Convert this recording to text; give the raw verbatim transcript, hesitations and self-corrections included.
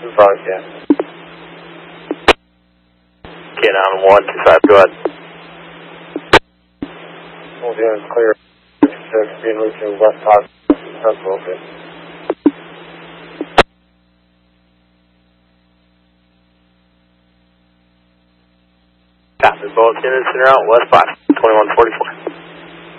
five, yeah. Get on one two five, go ahead. We'll be on clear. six, being moved to West Park. That's okay. Copy, both units in route, West five, twenty-one forty-four.